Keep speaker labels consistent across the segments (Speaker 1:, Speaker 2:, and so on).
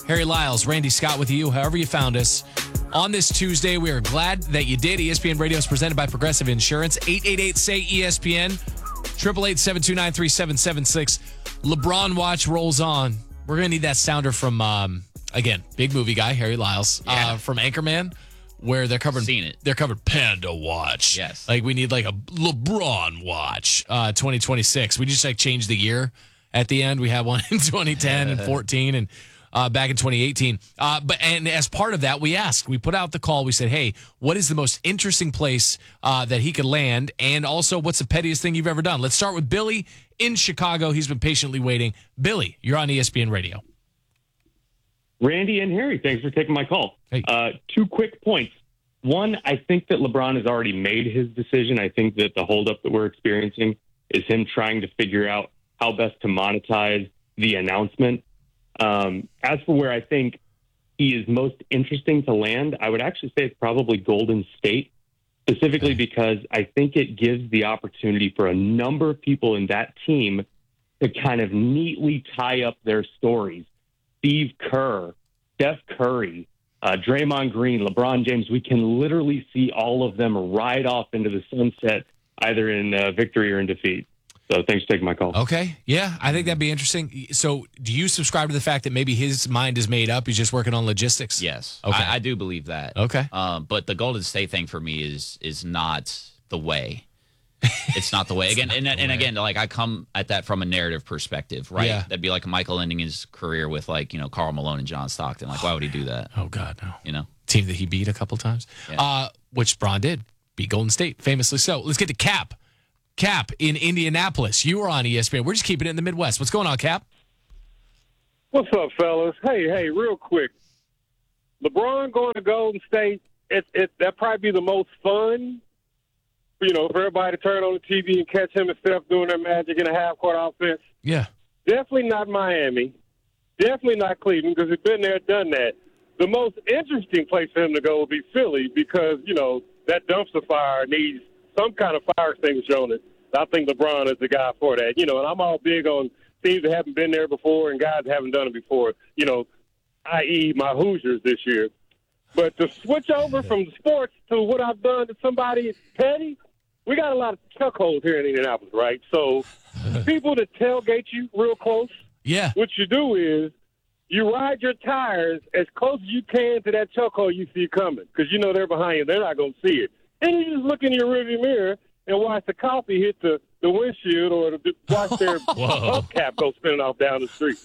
Speaker 1: Harry Lyles, Randy Scott with you, however you found us. On this Tuesday, we are glad that you did. ESPN Radio is presented by Progressive Insurance. 888-SAY-ESPN, 888-729-3776. LeBron Watch rolls on. We're going to need that sounder from, again, big movie guy, Harry Lyles, from Anchorman, where they're covering,
Speaker 2: Seen it.
Speaker 1: They're covering Panda Watch.
Speaker 2: Yes.
Speaker 1: Like, we need like a LeBron Watch 2026. We just like change the year at the end. We had one in 2010 and 14 and back in 2018. And as part of that, we put out the call. We said, hey, what is the most interesting place that he could land? And also, what's the pettiest thing you've ever done? Let's start with Billy in Chicago. He's been patiently waiting. Billy, you're on ESPN Radio.
Speaker 3: Randy and Harry, thanks for taking my call.
Speaker 1: Hey.
Speaker 3: 2 quick points. One, I think that LeBron has already made his decision. I think that the holdup that we're experiencing is him trying to figure out how best to monetize the announcement. As for where I think he is most interesting to land, I would actually say it's probably Golden State, specifically because I think it gives the opportunity for a number of people in that team to kind of neatly tie up their stories. Steve Kerr, Steph Curry, Draymond Green, LeBron James, we can literally see all of them ride off into the sunset, either in victory or in defeat. So thanks for taking my call.
Speaker 1: Okay. Yeah, I think that'd be interesting. So do you subscribe to the fact that maybe his mind is made up? He's just working on logistics?
Speaker 2: Yes.
Speaker 1: Okay.
Speaker 2: I do believe that.
Speaker 1: Okay.
Speaker 2: But the Golden State thing for me is not the way. It's not the way. Again, and again, like I come at that from a narrative perspective, right?
Speaker 1: Yeah.
Speaker 2: That'd be like Michael ending his career with Karl Malone and John Stockton. Like, why would he do that?
Speaker 1: Oh, God, no.
Speaker 2: You know?
Speaker 1: Team that he beat a couple times, which Bron did. Beat Golden State, famously so. Let's get to Cap. Cap in Indianapolis. You are on ESPN. We're just keeping it in the Midwest. What's going on, Cap?
Speaker 4: What's up, fellas? Hey, real quick. LeBron going to Golden State, that'd probably be the most fun, for everybody to turn on the TV and catch him and Steph doing their magic in a half-court offense.
Speaker 1: Yeah.
Speaker 4: Definitely not Miami. Definitely not Cleveland, because he's been there, done that. The most interesting place for him to go would be Philly because, that dumpster fire needs some kind of fire extinguisher on it. I think LeBron is the guy for that. And I'm all big on teams that haven't been there before and guys that haven't done it before, i.e. my Hoosiers this year. But to switch over from sports to what I've done to somebody petty, we got a lot of chuckholes here in Indianapolis, right? So people that tailgate you real close, what you do is you ride your tires as close as you can to that chuckhole you see coming because they're behind you. They're not going to see it. And you just look in your rearview mirror and watch the coffee hit the windshield or watch their hubcap go spinning off down the street.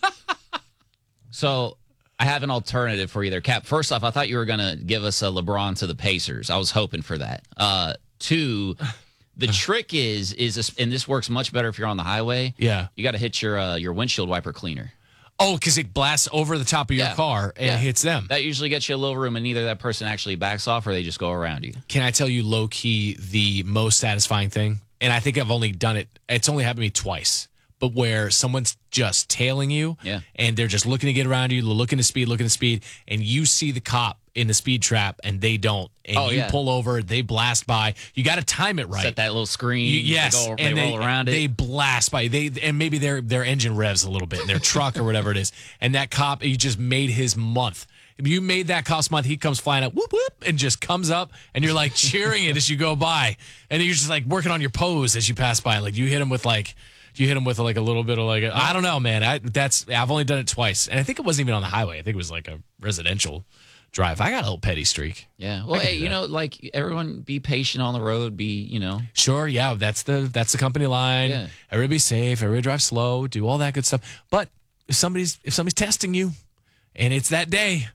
Speaker 2: So I have an alternative for you there, Cap. First off, I thought you were going to give us a LeBron to the Pacers. I was hoping for that. 2, the trick is, and this works much better if you're on the highway.
Speaker 1: Yeah.
Speaker 2: You got to hit your windshield wiper cleaner.
Speaker 1: Oh, because it blasts over the top of your car and hits them.
Speaker 2: That usually gets you a little room, and either that person actually backs off or they just go around you.
Speaker 1: Can I tell you low-key the most satisfying thing? And I think I've only done it. It's only happened to me twice. But where someone's just tailing you and they're just looking to get around you, looking to speed, and you see the cop in the speed trap and they don't. And you pull over, they blast by. You got to time it right.
Speaker 2: Set that little screen. They roll around it.
Speaker 1: They blast by. And maybe their engine revs a little bit in their truck or whatever it is. And that cop, you just made his month. If you made that cop's month, he comes flying up, whoop, whoop, and just comes up, and you're like cheering it as you go by. And you're just like working on your pose as you pass by. Like you hit him with like a little bit of I don't know, man. I've only done it twice, and I think it wasn't even on the highway. I think it was like a residential drive. I got a little petty streak.
Speaker 2: Yeah. Well, hey, everyone be patient on the road.
Speaker 1: Sure. Yeah. That's the company line. Yeah. Everybody be safe. Everybody drive slow. Do all that good stuff. But if somebody's testing you, and it's that day,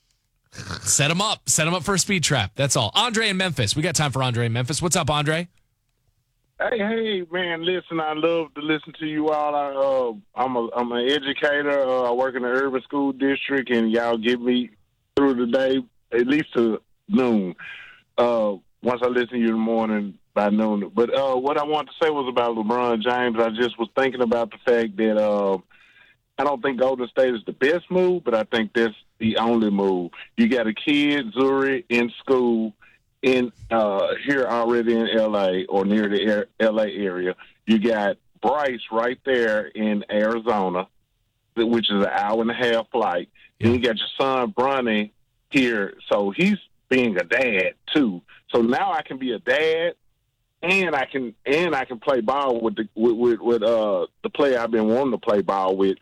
Speaker 1: set them up. Set them up for a speed trap. That's all. Andre in Memphis. We got time for Andre in Memphis. What's up, Andre?
Speaker 5: Hey, man! Listen, I love to listen to you all. I'm an educator. I work in the urban school district, and y'all get me through the day at least to noon. Once I listen to you in the morning by noon. But what I wanted to say was about LeBron James. I just was thinking about the fact that I don't think Golden State is the best move, but I think that's the only move. You got a kid, Zuri, in school. In here already in L.A. or near the L.A. area. You got Bryce right there in Arizona. which is an hour and a half flight.
Speaker 1: Yeah.
Speaker 5: Then you got your son Bronny here, so he's being a dad too. So now I can be a dad, and I can play ball with the player I've been wanting to play ball with,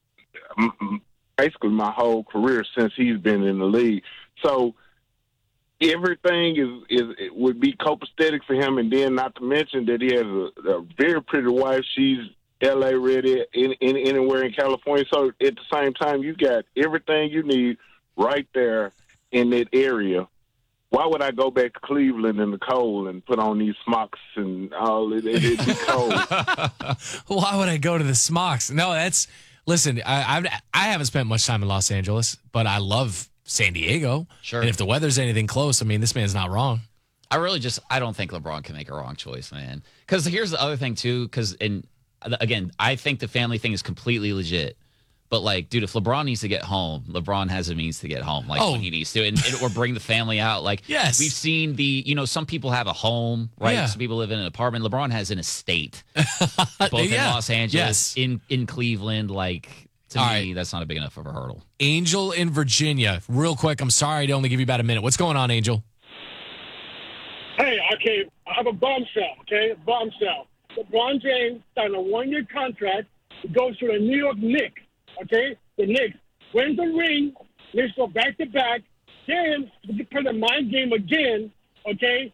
Speaker 5: basically my whole career since he's been in the league. So everything it would be copacetic for him, and then not to mention that he has a very pretty wife. She's LA ready anywhere in California. So at the same time, you got everything you need right there in that area. Why would I go back to Cleveland in the cold and put on these smocks and all? It'd be cold.
Speaker 1: Why would I go to the smocks? No, listen, I haven't spent much time in Los Angeles, but I love San Diego.
Speaker 2: Sure.
Speaker 1: And if the weather's anything close, I mean, this man's not wrong.
Speaker 2: I don't think LeBron can make a wrong choice, man. Because here's the other thing, too, again, I think the family thing is completely legit. But, like, dude, if LeBron needs to get home, LeBron has a means to get home, when he needs to, or bring the family out. Like,
Speaker 1: yes.
Speaker 2: We've seen some people have a home, right? Yeah. Some people live in an apartment. LeBron has an estate, both in Los Angeles, in Cleveland. Like, to me, that's not a big enough of a hurdle. Angel
Speaker 1: in Virginia, real quick. I'm sorry to only give you about a minute. What's going on, Angel?
Speaker 6: Hey, okay, I have a bombshell, okay? Bombshell. LeBron James signed a 1-year contract. It goes to the New York Knicks. Okay, the Knicks wins the ring. Knicks go back-to-back. Then you play the mind game again. Okay,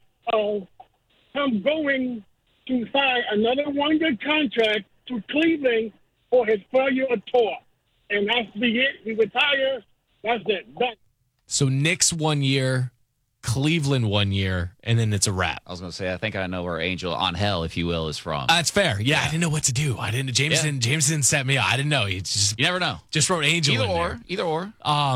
Speaker 6: I'm going to sign another 1-year contract to Cleveland for his 4-year tour, and that's it. We retire. That's it. Done.
Speaker 1: So Knicks 1 year, Cleveland 1 year, and then it's a wrap.
Speaker 2: I was going to say, I think I know where Angel on hell, if you will, is from.
Speaker 1: That's fair. Yeah, I didn't know what to do. James didn't set me up. I didn't know. You
Speaker 2: never know.
Speaker 1: Just wrote Angel
Speaker 2: Either or.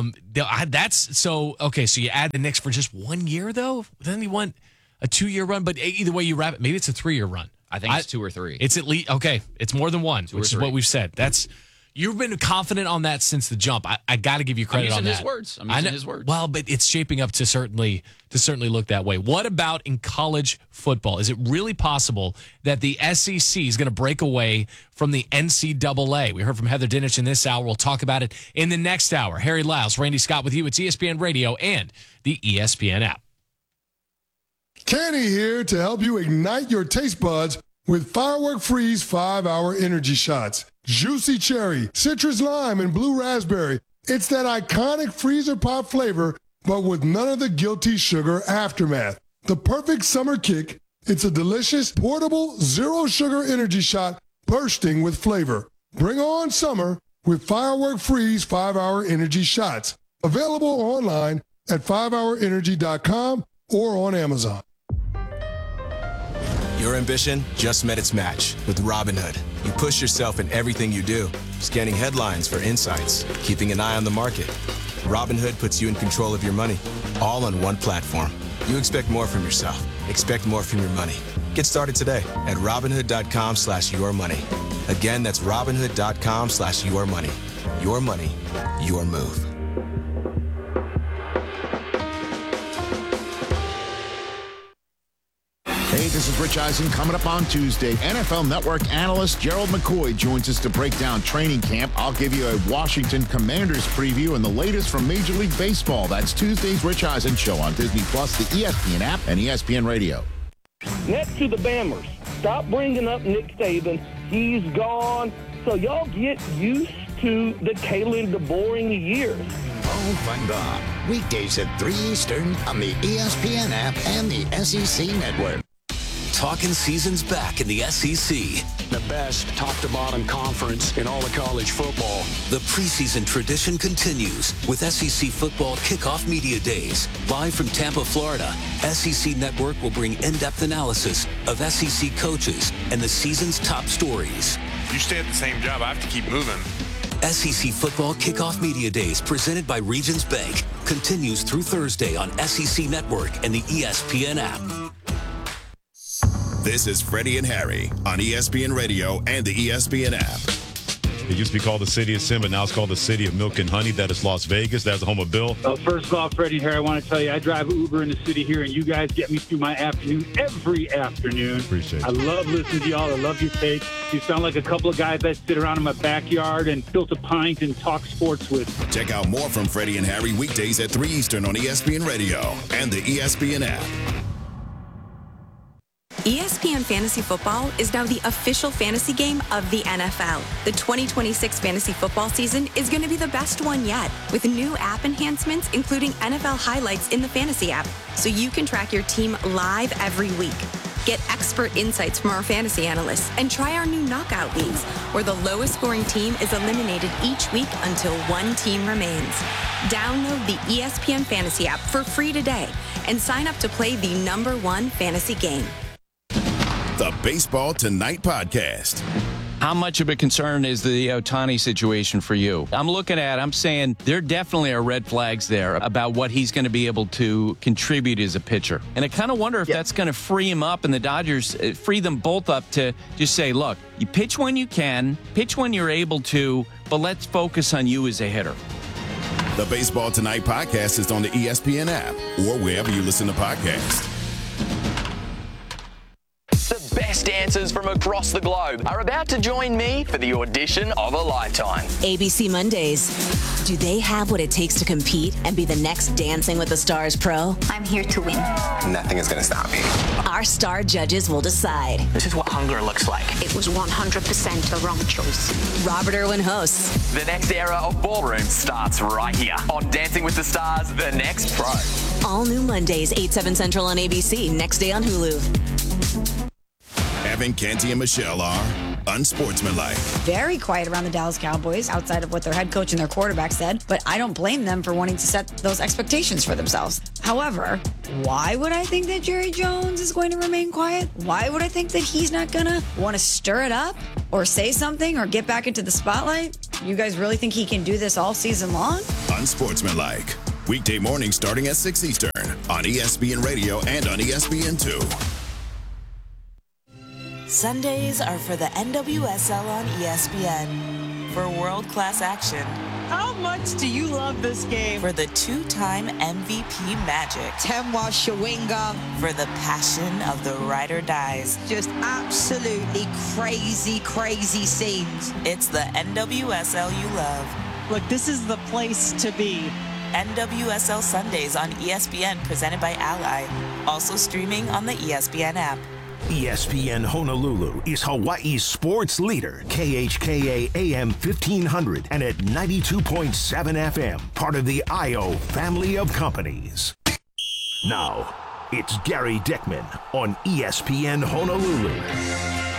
Speaker 1: So you add the Knicks for just 1 year, though? Then he want a 2-year run, but either way you wrap it, maybe it's a 3-year run.
Speaker 2: I think it's 2 or 3.
Speaker 1: It's at least, okay, it's more than one, which is what we've said. You've been confident on that since the jump. I got to give you credit on that.
Speaker 2: I'm using his words.
Speaker 1: Well, but it's shaping up to certainly look that way. What about in college football? Is it really possible that the SEC is going to break away from the NCAA? We heard from Heather Dinich in this hour. We'll talk about it in the next hour. Harry Lyles, Randy Scott with you. It's ESPN Radio and the ESPN app.
Speaker 7: Kenny here to help you ignite your taste buds with Firework Freeze 5-Hour Energy Shots. Juicy cherry, citrus lime, and blue raspberry. It's that iconic freezer pop flavor, but with none of the guilty sugar aftermath. The perfect summer kick. It's a delicious, portable, zero-sugar energy shot bursting with flavor. Bring on summer with Firework Freeze 5-Hour Energy Shots. Available online at 5hourenergy.com or on Amazon.
Speaker 8: Your ambition just met its match with Robinhood. You push yourself in everything you do, scanning headlines for insights, keeping an eye on the market. Robinhood puts you in control of your money, all on one platform. You expect more from yourself. Expect more from your money. Get started today at Robinhood.com/yourmoney. Again, that's Robinhood.com/yourmoney. Your money, your move.
Speaker 9: Hey, this is Rich Eisen. Coming up on Tuesday, NFL Network analyst Gerald McCoy joins us to break down training camp. I'll give you a Washington Commanders preview and the latest from Major League Baseball. That's Tuesday's Rich Eisen Show on Disney+, the ESPN app, and ESPN Radio.
Speaker 10: Next to the Bammers, stop bringing up Nick Saban. He's gone. So y'all get used to the Kalen DeBoer years.
Speaker 11: Oh, my God. Weekdays at 3 Eastern on the ESPN app and the SEC Network.
Speaker 12: Talking season's back in the SEC.
Speaker 13: The best top-to-bottom conference in all of college football.
Speaker 12: The preseason tradition continues with SEC Football Kickoff Media Days. Live from Tampa, Florida, SEC Network will bring in-depth analysis of SEC coaches and the season's top stories.
Speaker 14: You stay at the same job, I have to keep moving.
Speaker 12: SEC Football Kickoff Media Days, presented by Regions Bank, continues through Thursday on SEC Network and the ESPN app.
Speaker 15: This is Freddie and Harry on ESPN Radio and the ESPN app. It used to be called the City of Sin, but now it's called the City of Milk and Honey. That is Las Vegas. That's the home of Bill.
Speaker 16: First of all, Freddie here, I want to tell you, I drive Uber in the city here, and you guys get me through my afternoon every afternoon.
Speaker 15: Appreciate it.
Speaker 16: I love listening to y'all. I love your take. You sound like a couple of guys that sit around in my backyard and tilt a pint and talk sports with.
Speaker 17: Check out more from Freddie and Harry weekdays at 3 Eastern on ESPN Radio and the ESPN app.
Speaker 18: ESPN Fantasy Football is now the official fantasy game of the NFL. The 2026 fantasy football season is going to be the best one yet, with new app enhancements, including NFL highlights in the fantasy app, so you can track your team live every week. Get expert insights from our fantasy analysts and try our new knockout leagues, where the lowest scoring team is eliminated each week until one team remains. Download the ESPN Fantasy app for free today and sign up to play the #1 fantasy game.
Speaker 17: The Baseball Tonight podcast.
Speaker 19: How much of a concern is the Ohtani situation for you? I'm saying there definitely are red flags there about what he's going to be able to contribute as a pitcher. And I kind of wonder if that's going to free him up and the Dodgers free them both up to just say, look, you pitch when you can, pitch when you're able to, but let's focus on you as a hitter.
Speaker 17: The Baseball Tonight podcast is on the ESPN app or wherever you listen to podcasts.
Speaker 20: The best dancers from across the globe are about to join me for the audition of a lifetime.
Speaker 21: ABC Mondays. Do they have what it takes to compete and be the next Dancing with the Stars pro?
Speaker 22: I'm here to win.
Speaker 23: Nothing is going to stop me.
Speaker 21: Our star judges will decide.
Speaker 20: This is what hunger looks like.
Speaker 22: It was 100% a wrong choice.
Speaker 21: Robert Irwin hosts.
Speaker 20: The next era of ballroom starts right here on Dancing with the Stars, The Next Pro.
Speaker 21: All new Mondays, 8/7 Central on ABC, next day on Hulu.
Speaker 17: Evan, Canty, and Michelle are unsportsmanlike.
Speaker 24: Very quiet around the Dallas Cowboys, outside of what their head coach and their quarterback said, but I don't blame them for wanting to set those expectations for themselves. However, why would I think that Jerry Jones is going to remain quiet? Why would I think that he's not going to want to stir it up or say something or get back into the spotlight? You guys really think he can do this all season long?
Speaker 17: Unsportsmanlike. Weekday mornings starting at 6 Eastern on ESPN Radio and on ESPN2.
Speaker 25: Sundays are for the NWSL on ESPN. For world-class action.
Speaker 26: How much do you love this game?
Speaker 25: For the two-time MVP Magic.
Speaker 26: Temwa Shawinga.
Speaker 25: For the passion of the ride or dies.
Speaker 26: Just absolutely crazy, crazy scenes.
Speaker 25: It's the NWSL you love.
Speaker 26: Look, this is the place to be.
Speaker 25: NWSL Sundays on ESPN, presented by Ally. Also streaming on the ESPN app.
Speaker 27: ESPN Honolulu is Hawaii's sports leader. KHKA AM 1500 and at 92.7 FM, part of the IO family of companies. Now, it's Gary Dickman on ESPN Honolulu.